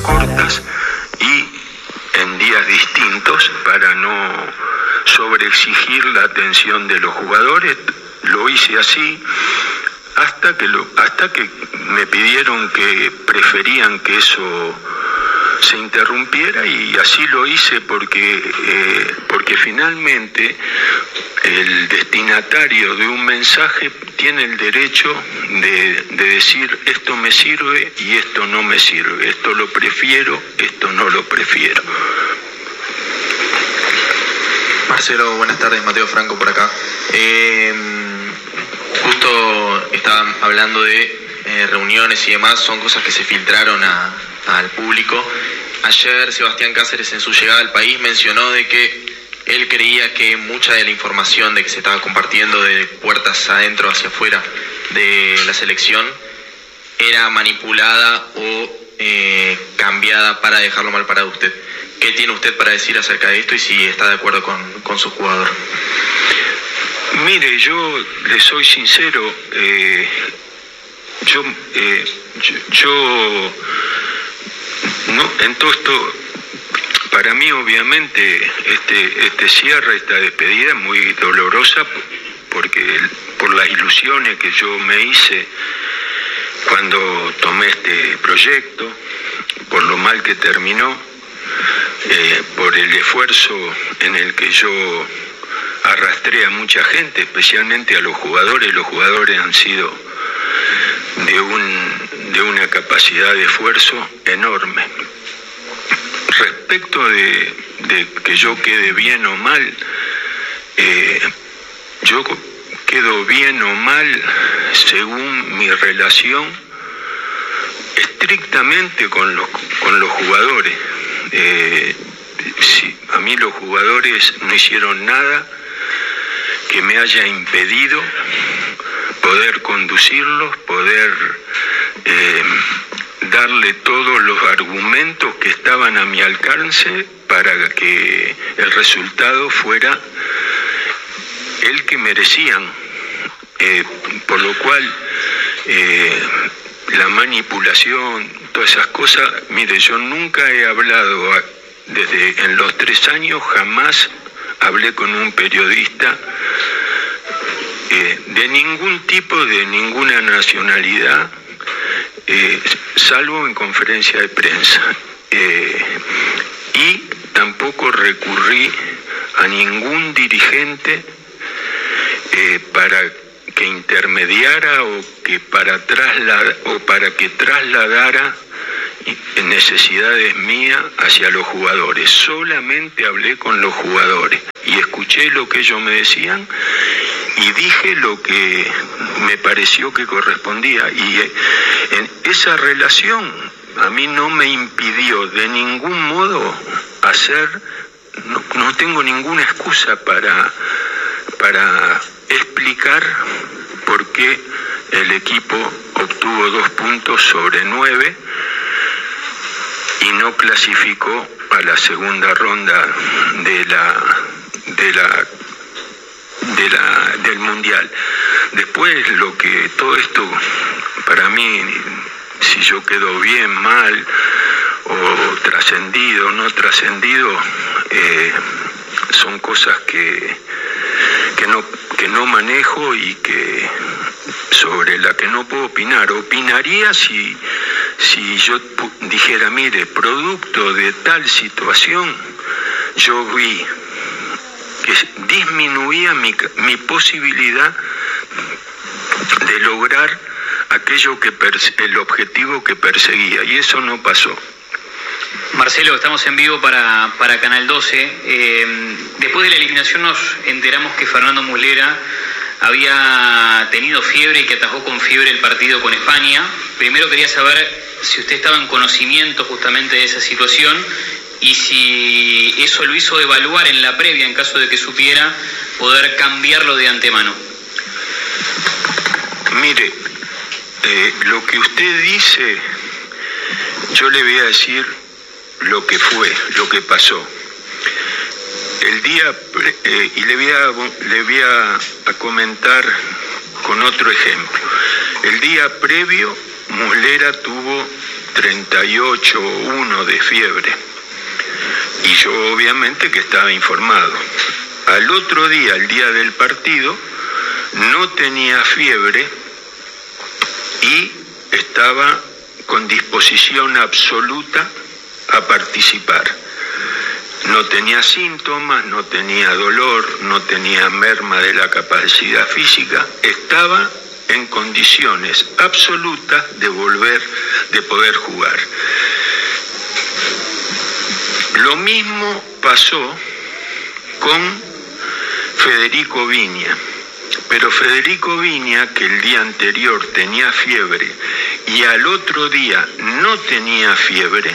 cortas y en días distintos para no sobreexigir la atención de los jugadores. Lo hice así hasta que me pidieron que preferían que eso se interrumpiera, y así lo hice porque finalmente el destinatario de un mensaje tiene el derecho de decir esto me sirve y esto no me sirve, esto lo prefiero, esto no lo prefiero. Marcelo, buenas tardes, Mateo Franco por acá. Justo estaban hablando de reuniones y demás, son cosas que se filtraron al público. Ayer Sebastián Cáceres, en su llegada al país, mencionó de que él creía que mucha de la información de que se estaba compartiendo de puertas adentro hacia afuera de la selección era manipulada o cambiada para dejarlo mal parado usted. ¿Qué tiene usted para decir acerca de esto y si está de acuerdo con su jugador? Mire, yo le soy sincero, no, en todo esto, para mí obviamente este cierre, esta despedida es muy dolorosa, porque por las ilusiones que yo me hice cuando tomé este proyecto, por lo mal que terminó, por el esfuerzo en el que yo arrastré a mucha gente, especialmente a los jugadores. Los jugadores han sido de una capacidad de esfuerzo enorme. Respecto de que yo quede bien o mal, yo quedo bien o mal según mi relación estrictamente con los jugadores. A mí los jugadores no hicieron nada que me haya impedido poder conducirlos, poder darle todos los argumentos que estaban a mi alcance para que el resultado fuera el que merecían. Por lo cual la manipulación, todas esas cosas, mire, yo nunca he hablado, en los 3 años jamás hablé con un periodista de ningún tipo, de ninguna nacionalidad, salvo en conferencia de prensa. Y tampoco recurrí a ningún dirigente para que intermediara o para que trasladara necesidades mías hacia los jugadores. Solamente hablé con los jugadores y escuché lo que ellos me decían y dije lo que me pareció que correspondía, y en esa relación a mí no me impidió de ningún modo no tengo ninguna excusa para explicar por qué el equipo obtuvo 2 puntos sobre 9 y no clasificó a la segunda ronda del Mundial. Después, todo esto, para mí, si yo quedo bien, mal, o trascendido, no trascendido, son cosas que no manejo y que sobre la que no puedo opinar. Opinaría si yo dijera, mire, producto de tal situación, yo vi que disminuía mi posibilidad de lograr el objetivo que perseguía, y eso no pasó. Marcelo, estamos en vivo para Canal 12. Después de la eliminación nos enteramos que Fernando Muslera había tenido fiebre y que atajó con fiebre el partido con España. Primero quería saber si usted estaba en conocimiento justamente de esa situación y si eso lo hizo evaluar en la previa, en caso de que supiera, poder cambiarlo de antemano. Mire, lo que usted dice, yo le voy a decir lo que fue, lo que pasó. Y le voy a comentar con otro ejemplo. El día previo, Muslera tuvo 38,1 de fiebre. Y yo obviamente que estaba informado. Al otro día, el día del partido, no tenía fiebre y estaba con disposición absoluta a participar. No tenía síntomas, no tenía dolor, no tenía merma de la capacidad física, estaba en condiciones absolutas de poder jugar. Lo mismo pasó con Federico Viña, pero Federico Viña, que el día anterior tenía fiebre y al otro día no tenía fiebre,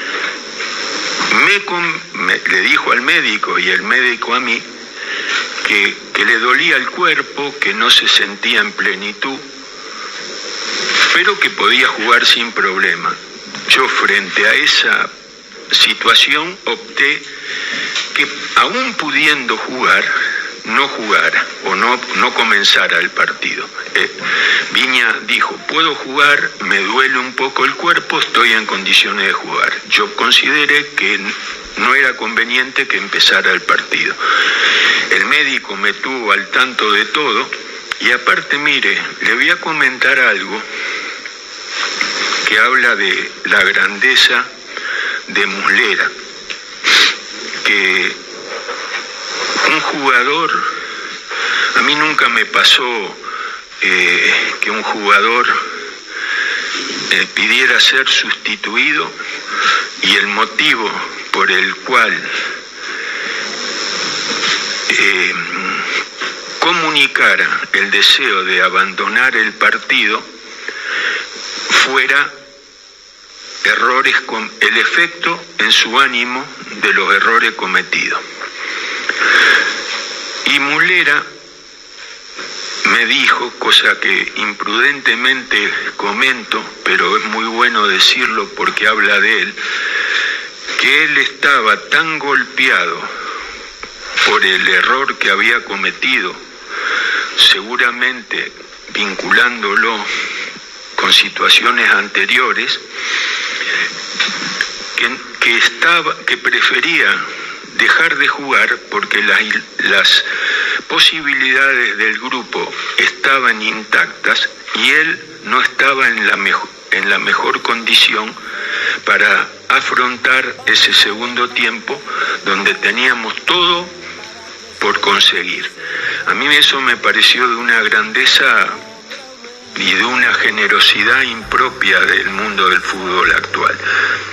le dijo al médico y el médico a mí que le dolía el cuerpo, que no se sentía en plenitud, pero que podía jugar sin problema. Yo frente a esa situación opté que aún pudiendo jugar, no jugara o no comenzara el partido. Viña dijo, puedo jugar, me duele un poco el cuerpo, estoy en condiciones de jugar. Yo consideré que no era conveniente que empezara el partido. El médico me tuvo al tanto de todo y aparte, mire, le voy a comentar algo que habla de la grandeza de Muslera, que un jugador, a mí nunca me pasó que un jugador pidiera ser sustituido y el motivo por el cual comunicara el deseo de abandonar el partido fuera errores, con el efecto en su ánimo de los errores cometidos. Y Muslera me dijo, cosa que imprudentemente comento, pero es muy bueno decirlo porque habla de él, que él estaba tan golpeado por el error que había cometido, seguramente vinculándolo con situaciones anteriores, que prefería dejar de jugar porque las posibilidades del grupo estaban intactas y él no estaba en la mejor condición para afrontar ese segundo tiempo donde teníamos todo por conseguir. A mí eso me pareció de una grandeza y de una generosidad impropia del mundo del fútbol actual.